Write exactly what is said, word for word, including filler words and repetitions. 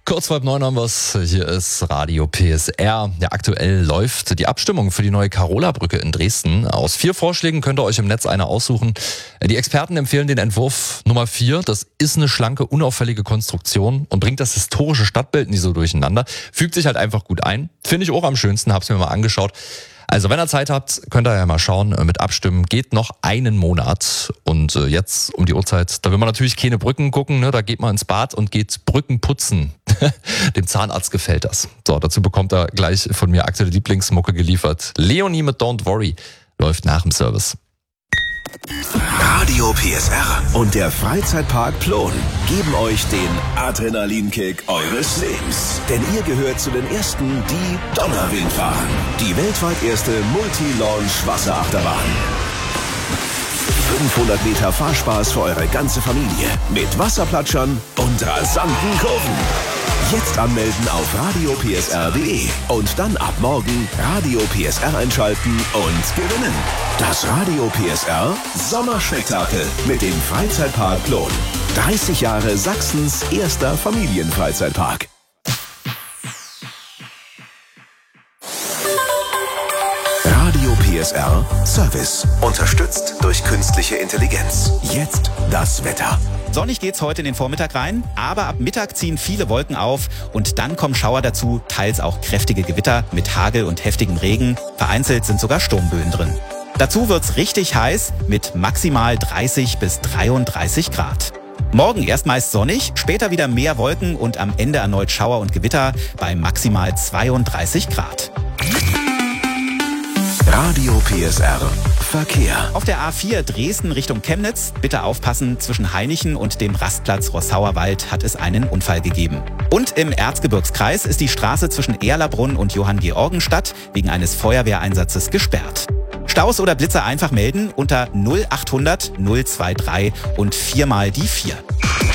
Kurz vor halb neun haben wir's. Hier ist Radio P S R. Ja, aktuell läuft die Abstimmung für die neue Carola-Brücke in Dresden. Aus vier Vorschlägen könnt ihr euch im Netz eine aussuchen. Die Experten empfehlen den Entwurf Nummer vier. Das ist eine schlanke, unauffällige Konstruktion und bringt das historische Stadtbild nie so durcheinander. Fügt sich halt einfach gut ein. Finde ich auch am schönsten, hab's mir mal angeschaut. Also wenn ihr Zeit habt, könnt ihr ja mal schauen, mit Abstimmen geht noch einen Monat und jetzt um die Uhrzeit, da will man natürlich keine Brücken gucken, ne? Da geht man ins Bad und geht Brücken putzen. Dem Zahnarzt gefällt das. So, dazu bekommt er gleich von mir aktuelle Lieblingsmucke geliefert. Leonie mit Don't Worry läuft nach dem Service. Radio P S R und der Freizeitpark Plon geben euch den Adrenalinkick eures Lebens. Denn ihr gehört zu den Ersten, die Donnerwind fahren. Die weltweit erste Multi-Launch-Wasserachterbahn. fünfhundert Meter Fahrspaß für eure ganze Familie. Mit Wasserplatschern und rasanten Kurven. Jetzt anmelden auf radio p s r punkt d e und dann ab morgen Radio P S R einschalten und gewinnen. Das Radio P S R Sommerspektakel mit dem Freizeitpark Plon. dreißig Jahre Sachsens erster Familienfreizeitpark. Radio P S R Service. Unterstützt durch künstliche Intelligenz. Jetzt das Wetter. Sonnig geht's heute in den Vormittag rein, aber ab Mittag ziehen viele Wolken auf und dann kommen Schauer dazu, teils auch kräftige Gewitter mit Hagel und heftigem Regen. Vereinzelt sind sogar Sturmböen drin. Dazu wird's richtig heiß mit maximal dreißig bis dreiunddreißig Grad. Morgen erst meist sonnig, später wieder mehr Wolken und am Ende erneut Schauer und Gewitter bei maximal zweiunddreißig Grad. Radio P S R Verkehr. Auf der A vier Dresden Richtung Chemnitz, bitte aufpassen, zwischen Hainichen und dem Rastplatz Rossauer Wald hat es einen Unfall gegeben. Und im Erzgebirgskreis ist die Straße zwischen Erlabrunn und Johanngeorgenstadt wegen eines Feuerwehreinsatzes gesperrt. Staus oder Blitzer einfach melden unter null achthundert null drei drei und viermal die vier.